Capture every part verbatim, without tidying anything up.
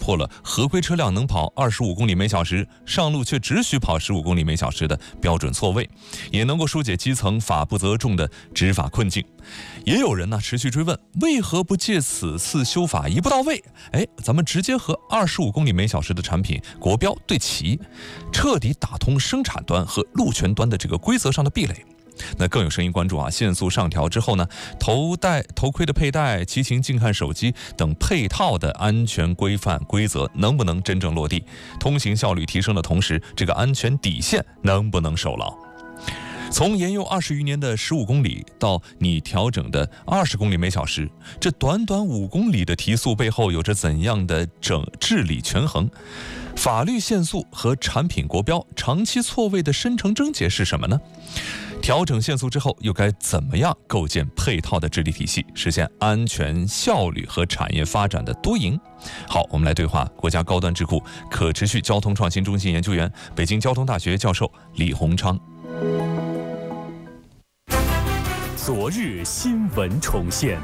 破了合规车辆能跑二十五公里每小时，上路却只许跑十五公里每小时的标准错位，也能够疏解基层法不责众的执法困境。也有人呢持续追问，为何不借此次修法一步到位？哎，咱们直接和二十五公里每小时的产品国标对齐，彻底打通生产端和路权端的这个规则上的壁垒。那更有声音关注啊，限速上调之后呢，头戴头盔的佩戴、骑行静看手机等配套的安全规范规则能不能真正落地？通行效率提升的同时，这个安全底线能不能守牢？从沿用二十余年的十五公里到你调整的二十公里每小时，这短短五公里的提速背后有着怎样的整治理权衡？法律限速和产品国标长期错位的深层症结是什么呢？调整限速之后，又该怎么样构建配套的治理体系，实现安全、效率和产业发展的多赢？好，我们来对话国家高端智库可持续交通创新中心研究员、北京交通大学教授李洪昌。 昨日新闻重现。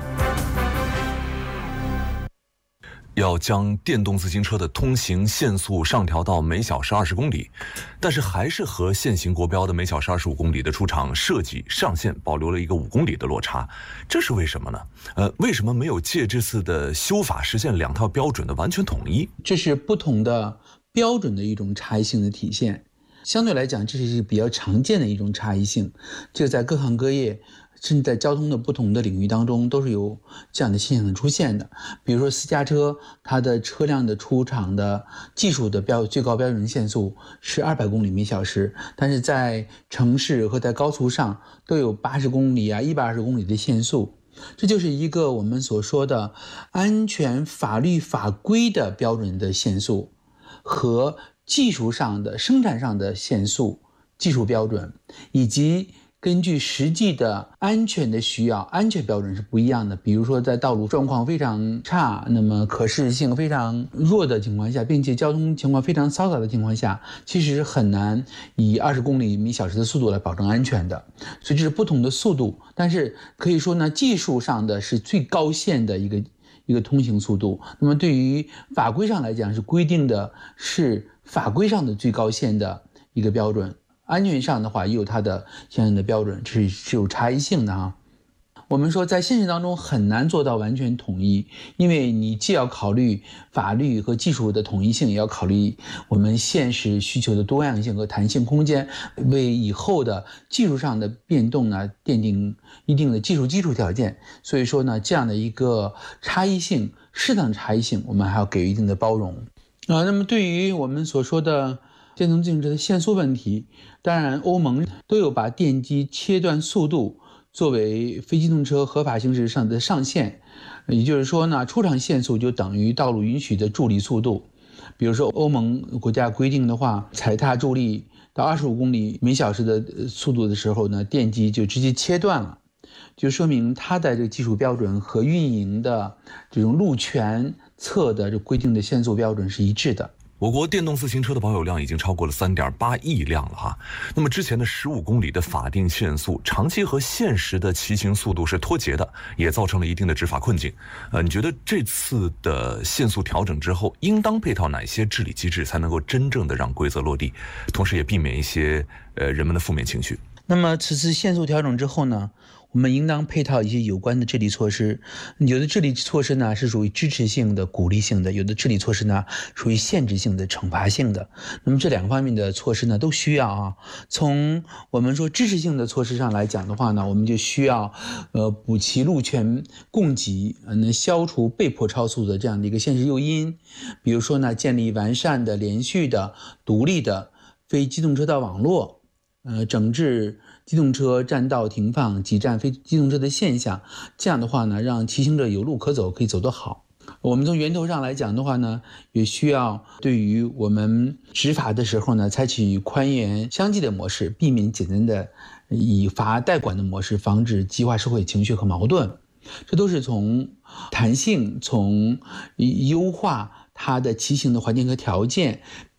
要将电动自行车的通行限速上调到每小时二十公里，但是还是和现行国标的每小时二十五公里的出厂设计上限保留了一个五公里的落差，这是为什么呢？呃，为什么没有借这次的修法实现两套标准的完全统一？ 这是不同的标准的一种差异性的体现。相对来讲，这是比较常见的一种差异性，这个在各行各业甚至在交通的不同的领域当中都是有这样的现象出现的。比如说私家车，它的车辆的出厂的技术的标最高标准限速是二百公里每小时，但是在城市和在高速上都有八十公里啊一百二十公里的限速。这就是一个我们所说的安全法律法规的标准的限速和技术上的生产上的限速技术标准，以及根据实际的安全的需要，安全标准是不一样的。比如说在道路状况非常差，那么可视性非常弱的情况下，并且交通情况非常嘈杂的情况下，其实很难以二十公里每小时的速度来保证安全的。所以这是不同的速度，但是可以说呢，技术上的是最高限的一个一个通行速度。那么对于法规上来讲，是规定的是法规上的最高限的一个标准。安全上的话也有它的相应的标准，是是有差异性的啊。我们说在现实当中很难做到完全统一，因为你既要考虑法律和技术的统一性，也要考虑我们现实需求的多样性和弹性空间，为以后的技术上的变动呢奠定一定的技术基础条件。所以说呢，这样的一个差异性，适当的差异性，我们还要给予一定的包容啊。那么对于我们所说的电动自行车的限速问题，当然欧盟都有把电机切断速度作为非机动车合法行驶上的上限，也就是说呢，出厂限速就等于道路允许的助力速度。比如说欧盟国家规定的话，踩踏助力到二十五公里每小时的速度的时候呢，电机就直接切断了，就说明它的这个技术标准和运营的这种路权侧的这规定的限速标准是一致的。 我国电动自行车的保有量已经超过了 三点八亿辆了哈。那么之前的十五公里的法定限速，长期和现实的骑行速度是脱节的，也造成了一定的执法困境。呃，你觉得这次的限速调整之后，应当配套哪些治理机制，才能够真正的让规则落地，同时也避免一些呃人们的负面情绪？ 那么此次限速调整之后呢，我们应当配套一些有关的治理措施。有的治理措施呢是属于支持性的、鼓励性的，有的治理措施呢属于限制性的、惩罚性的。那么这两个方面的措施呢都需要啊。从我们说支持性的措施上来讲的话呢，我们就需要呃补齐路权供给，能消除被迫超速的这样的一个现实诱因。比如说呢，建立完善的、连续的、独立的非机动车道网络。呃，整治机动车占道停放、挤占非机动车的现象，这样的话呢，让骑行者有路可走，可以走得好。我们从源头上来讲的话呢，也需要对于我们执法的时候呢，采取宽严相济的模式，避免简单的以罚代管的模式，防止激化社会情绪和矛盾。这都是从弹性、从优化它的骑行的环境和条件，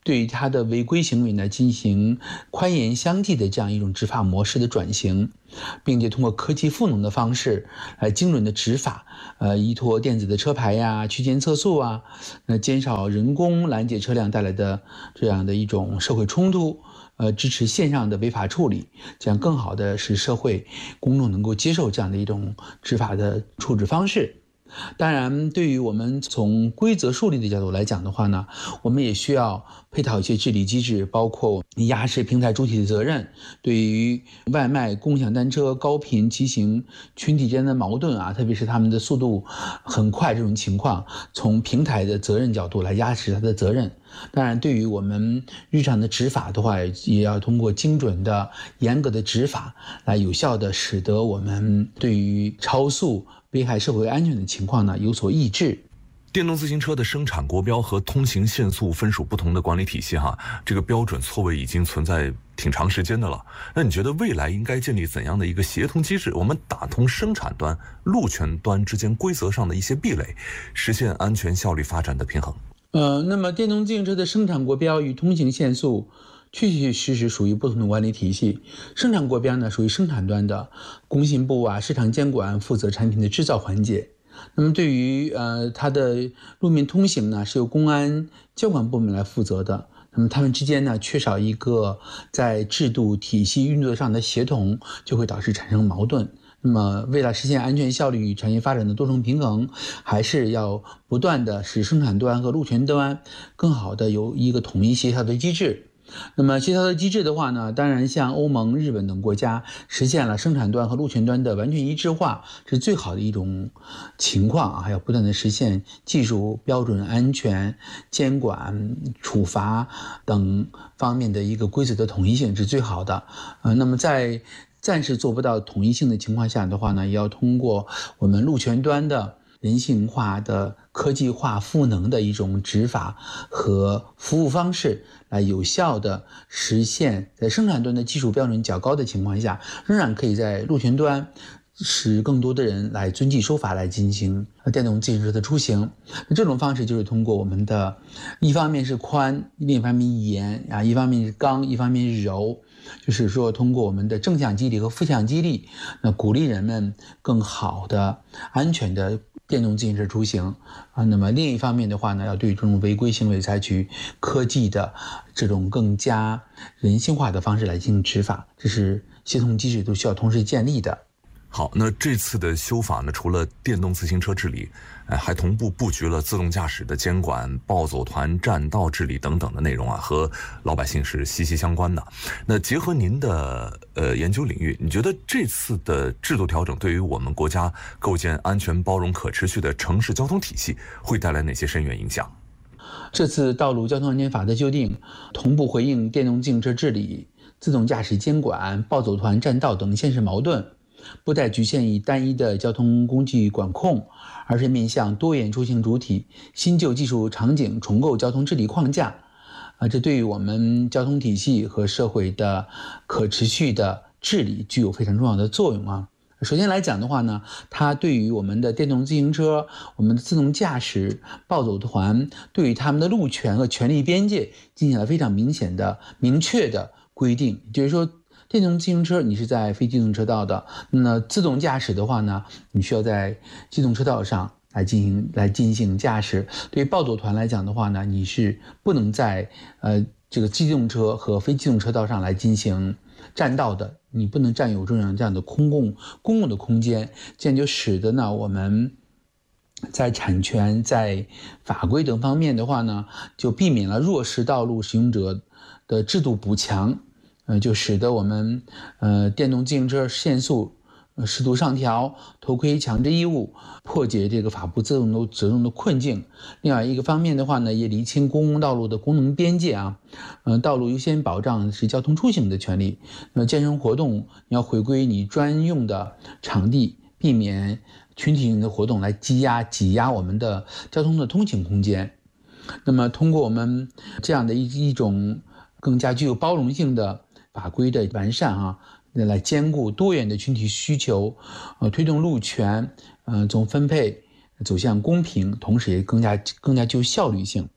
对于它的违规行为呢进行宽严相济的这样一种执法模式的转型，并且通过科技赋能的方式来精准的执法，呃，依托电子的车牌呀、区间测速啊，那减少人工拦截车辆带来的这样的一种社会冲突，呃，支持线上的违法处理，这样更好的使社会公众能够接受这样的一种执法的处置方式。当然，对于我们从规则树立的角度来讲的话呢，我们也需要配套一些治理机制，包括压实平台主体的责任，对于外卖、共享单车、高频骑行群体之间的矛盾啊，特别是他们的速度很快这种情况，从平台的责任角度来压实它的责任。当然，对于我们日常的执法的话，也要通过精准的、严格的执法，来有效的使得我们对于超速危害社会安全的情况呢有所抑制。 电动自行车的生产国标和通行限速分属不同的管理体系哈，这个标准错位已经存在挺长时间的了。那你觉得未来应该建立怎样的一个协同机制，我们打通生产端、路权端之间规则上的一些壁垒，实现安全效率发展的平衡？ 呃，那么电动自行车的生产国标与通行限速确确实实属于不同的管理体系。生产国标呢，属于生产端的，工信部啊、市场监管负责产品的制造环节。那么对于呃它的路面通行呢，是由公安交管部门来负责的。那么他们之间呢，缺少一个在制度体系运作上的协同，就会导致产生矛盾。那么为了实现安全效率与产业发展的多重平衡，还是要不断的使生产端和路权端更好的有一个统一协调的机制。那么协调的机制的话呢，当然像欧盟、日本等国家实现了生产端和路权端的完全一致化，是最好的一种情况啊，还要不断的实现技术标准、安全、监管、处罚等方面的一个规则的统一性是最好的。呃，那么在暂时做不到统一性的情况下的话呢，也要通过我们路权端的人性化的科技化赋能的一种执法和服务方式，来有效的实现在生产端的技术标准较高的情况下，仍然可以在路权端使更多的人来遵纪守法，来进行电动自行车的出行。这种方式就是通过我们的一方面是宽，另一方面严啊，一方面是刚，一方面是柔，就是说通过我们的正向激励和负向激励，那鼓励人们更好的安全的电动自行车出行啊。那么另一方面的话呢，要对这种违规行为采取科技的这种更加人性化的方式来进行执法，这是协同机制都需要同时建立的。 好，那这次的修法呢，除了电动自行车治理，呃，还同步布局了自动驾驶的监管、暴走团、占道治理等等的内容啊，和老百姓是息息相关的。那结合您的呃研究领域，你觉得这次的制度调整对于我们国家构建安全、包容、可持续的城市交通体系会带来哪些深远影响？ 这次道路交通安全法的修订，同步回应电动自行车治理、自动驾驶监管、暴走团、占道等现实矛盾，不再局限于单一的交通工具管控，而是面向多元出行主体、新旧技术场景重构交通治理框架。啊，这对于我们交通体系和社会的可持续的治理具有非常重要的作用啊。首先来讲的话呢，它对于我们的电动自行车、我们的自动驾驶、暴走团，对于他们的路权和权利边界进行了非常明显的、明确的规定。就是说，电动自行车你是在非机动车道的，那自动驾驶的话呢，你需要在机动车道上来进行来进行驾驶。对于暴走团来讲的话呢，你是不能在呃这个机动车和非机动车道上来进行占道的，你不能占有这样这样的公共公共的空间，这样就使得呢我们在产权、在法规等方面的话呢，就避免了弱势道路使用者的制度补强，呃，就使得我们呃电动自行车限速呃适度上调，头盔强制义务，破解这个法不责任责任的困境。另外一个方面的话呢，也厘清公共道路的功能边界啊，呃，道路优先保障是交通出行的权利。那么健身活动你要回归你专用的场地，避免群体性的活动来积压挤压我们的交通的通行空间。那么通过我们这样的一一种更加具有包容性的法规的完善啊，来兼顾多元的群体需求，呃，推动路权呃总分配走向公平，同时也更加更加具有效率性。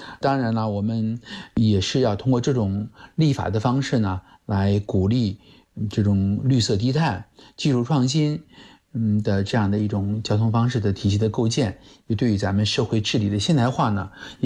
当然了，我们也是要通过这种立法的方式呢，来鼓励这种绿色低碳、技术创新嗯的这样的一种交通方式的体系的构建，也对于咱们社会治理的现代化呢，